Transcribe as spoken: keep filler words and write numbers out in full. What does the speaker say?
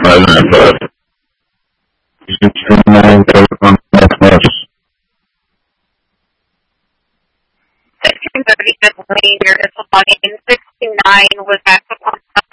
sixteen thirty, Pennsylvania, you're just logging in. sixty-nine was that the one